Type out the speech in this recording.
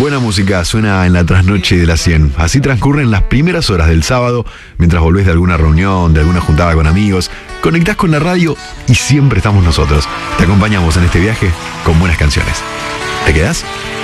Buena música suena en la trasnoche de la 100. Así transcurren las primeras horas del sábado, mientras volvés de alguna reunión, de alguna juntada con amigos. Conectás con la radio y siempre estamos nosotros. Te acompañamos en este viaje con buenas canciones. ¿Te quedás?